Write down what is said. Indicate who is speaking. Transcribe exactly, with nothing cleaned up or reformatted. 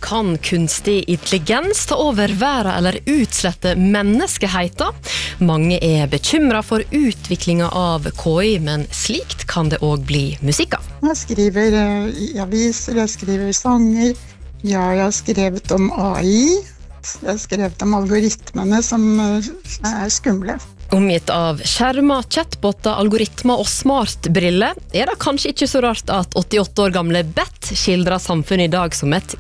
Speaker 1: Kan kunstig intelligens ta over verden eller utslette menneskeheten? Mange er bekymret for utviklingen av K I, men slikt kan det også bli musikk av.
Speaker 2: Jeg skriver i aviser, jeg skriver sanger. Ja, jeg har skrevet om A I. Jeg har skrevet om algoritmene som er skumle.
Speaker 1: Omgitt av skjermer, chatbotter, algoritmer og smartbriller, er det kanskje ikke så rart at åttiåtte år gamle Beth skildrer samfunnet i dag som et